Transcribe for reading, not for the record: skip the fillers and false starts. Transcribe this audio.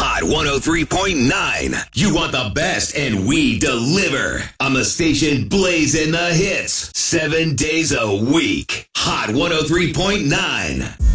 Hot 103.9. You want the best, and we deliver. On the station blazing the hits 7 days a week. Hot 103.9.